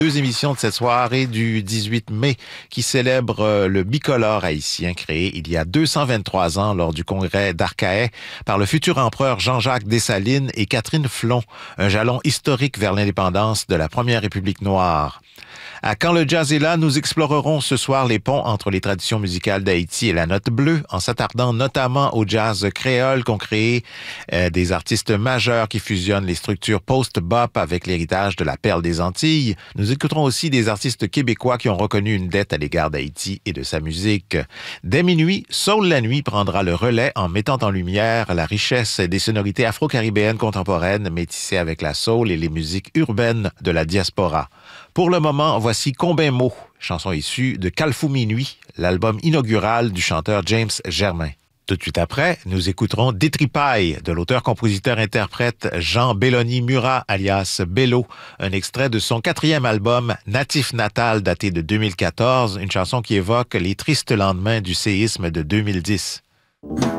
Deux émissions de cette soirée du 18 mai qui célèbre le bicolore haïtien créé il y a 223 ans lors du congrès d'Arcahaie par le futur empereur Jean-Jacques Dessalines et Catherine Flon, un jalon historique vers l'indépendance de la première République noire. À Quand le jazz est là, nous explorerons ce soir les ponts entre les traditions musicales d'Haïti et la note bleue, en s'attardant notamment au jazz créole qu'ont créé des artistes majeurs qui fusionnent les structures post-bop avec l'héritage de la perle des Antilles. Nous écouterons aussi des artistes québécois qui ont reconnu une dette à l'égard d'Haïti et de sa musique. Dès minuit, Soul la nuit prendra le relais en mettant en lumière la richesse des sonorités afro-caribéennes contemporaines métissées avec la soul et les musiques urbaines de la diaspora. Pour le moment, voici Combien Mot, chanson issue de Calfou Minuit, l'album inaugural du chanteur James Germain. Tout de suite après, nous écouterons Détripaille de l'auteur-compositeur-interprète Jean Belloni Murat, alias Bello, un extrait de son 4e album Natif Natal daté de 2014, une chanson qui évoque les tristes lendemains du séisme de 2010.